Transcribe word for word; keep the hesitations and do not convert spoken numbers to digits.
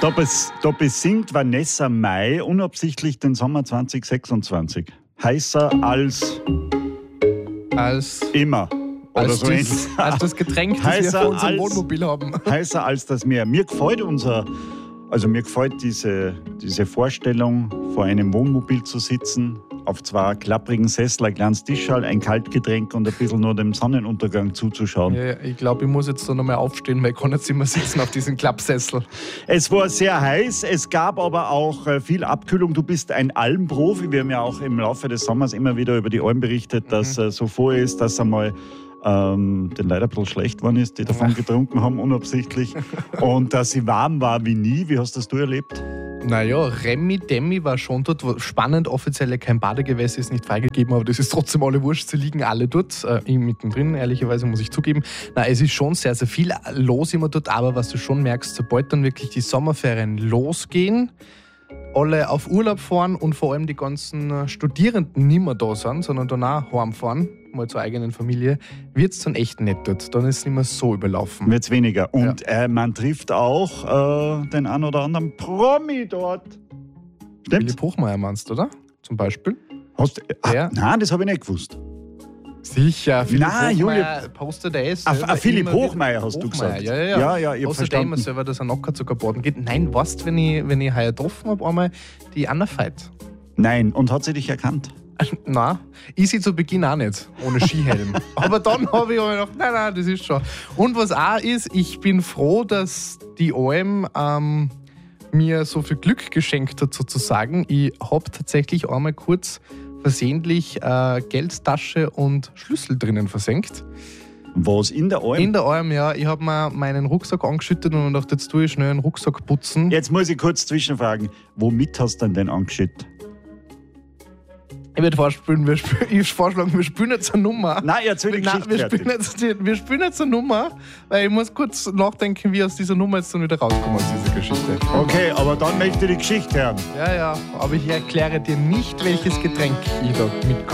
Da, bes, da besingt Vanessa Mai unabsichtlich den Sommer zwanzig sechsundzwanzig. Heißer als... Als... Immer. Oder als, so das, als das Getränk, das wir für unser Wohnmobil haben. Heißer als das Meer. Mir gefällt unser... Also mir gefällt diese, diese Vorstellung, vor einem Wohnmobil zu sitzen, auf zwei klapprigen Sessel, ein kleines Tischschal, ein Kaltgetränk und ein bisschen nur dem Sonnenuntergang zuzuschauen. Ja, ich glaube, ich muss jetzt da nochmal aufstehen, weil ich kann jetzt immer sitzen auf diesem Klappsessel. Es war sehr heiß, es gab aber auch viel Abkühlung. Du bist ein Almprofi. Wir haben ja auch im Laufe des Sommers immer wieder über die Alm berichtet, dass mhm. so vor ist, dass einmal ähm, den leider ein bisschen schlecht geworden ist, die davon getrunken haben, unabsichtlich. Und dass sie warm war wie nie. Wie hast das du erlebt? Naja, Remi Demi war schon dort. Spannend, offiziell kein Badegewässer ist nicht freigegeben, aber das ist trotzdem alle wurscht. Sie liegen alle dort, äh, ich mittendrin, ehrlicherweise muss ich zugeben. Na, es ist schon sehr, sehr viel los immer dort, aber was du schon merkst, sobald dann wirklich die Sommerferien losgehen, alle auf Urlaub fahren und vor allem die ganzen Studierenden nicht mehr da sind, sondern danach heimfahren, mal zur eigenen Familie, wird es dann echt nett dort. Dann ist es nicht mehr so überlaufen. Wird es weniger. Und ja. äh, man trifft auch äh, den einen oder anderen Promi dort. Stimmt's? Philipp Hochmeier meinst du, oder? Zum Beispiel. Hast, ah, ja. Nein, das habe ich nicht gewusst. Sicher, Philipp Nein, Hochmeier postet er es. Ah, ah, Philipp Hochmeier hast du gesagt. Ja, ja, ja. ja, ja ich habe postet er immer selber, dass er Nocker sogar baden geht. Nein, weißt du, wenn ich, wenn ich heuer getroffen habe, einmal die Anna Veit. Nein, und hat sie dich erkannt? Nein, ich sie zu Beginn auch nicht, ohne Skihelm. Aber dann habe ich mir gedacht, nein, nein, das ist schon. Und was auch ist, ich bin froh, dass die Alm ähm, mir so viel Glück geschenkt hat, sozusagen. Ich habe tatsächlich einmal kurz versehentlich äh, Geldtasche und Schlüssel drinnen versenkt. Was, in der Alm? In der Alm, ja. Ich habe mir meinen Rucksack angeschüttet und dachte, jetzt tue ich schnell einen Rucksack putzen. Jetzt muss ich kurz zwischenfragen. Womit hast du denn den angeschüttet? Ich würde vorspielen, wir spielen, ich vorschlagen, wir spielen jetzt eine Nummer. Nein, erzähl die Geschichte. Nein, wir, spielen jetzt, wir spielen jetzt eine Nummer, weil ich muss kurz nachdenken, wie aus dieser Nummer jetzt dann wieder rauskommen, aus dieser Geschichte. Okay, aber dann möchte ich die Geschichte hören. Ja, ja, aber ich erkläre dir nicht, welches Getränk ich da mitgehabt